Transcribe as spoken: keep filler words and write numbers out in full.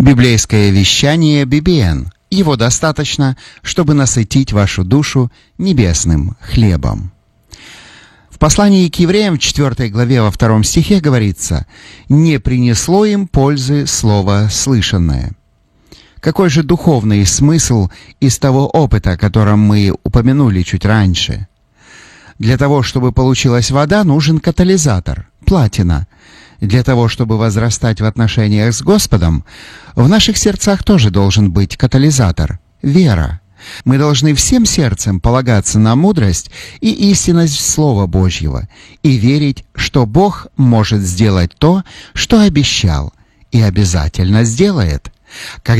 Библейское вещание би би эн. Его достаточно, чтобы насытить вашу душу небесным хлебом. В послании к евреям в четвёртой главе во втором стихе говорится: «Не принесло им пользы слово слышанное». Какой же духовный смысл из того опыта, о котором мы упомянули чуть раньше? Для того, чтобы получилась вода, нужен катализатор, платина. Для того, чтобы возрастать в отношениях с Господом, в наших сердцах тоже должен быть катализатор, вера. Мы должны всем сердцем полагаться на мудрость и истинность Слова Божьего и верить, что Бог может сделать то, что обещал, и обязательно сделает. Когда